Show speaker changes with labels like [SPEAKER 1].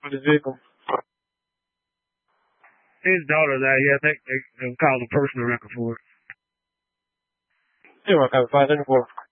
[SPEAKER 1] with his vehicle?
[SPEAKER 2] His daughter's out here. I think they called a personal record for it.
[SPEAKER 1] Zero, 574.